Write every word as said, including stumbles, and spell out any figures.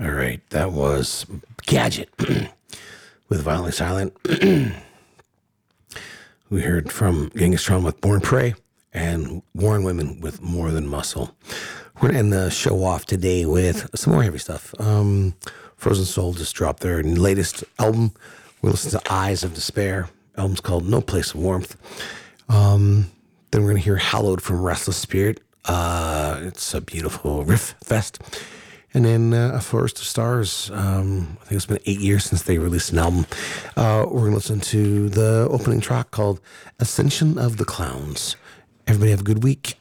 All right, that was Gadget with Violently Silent. We heard from Genghis Khan with Born Prey and Warren Women with More Than Muscle. We're going to end the show off today with some more heavy stuff. Um, Frozen Soul just dropped their latest album. We'll listen to Eyes of Despair. The album's called No Place of Warmth. Um, then we're going to hear Hallowed from Restless Spirit. Uh, it's a beautiful riff fest. And then uh, A Forest of Stars. Um, I think it's been eight years since they released an album. Uh, we're going to listen to the opening track called Ascension of the Clowns. Everybody have a good week.